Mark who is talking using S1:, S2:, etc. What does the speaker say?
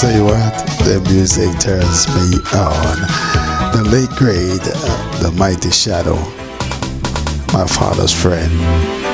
S1: say what? The music turns me on. The late great, the mighty Shadow, my father's friend.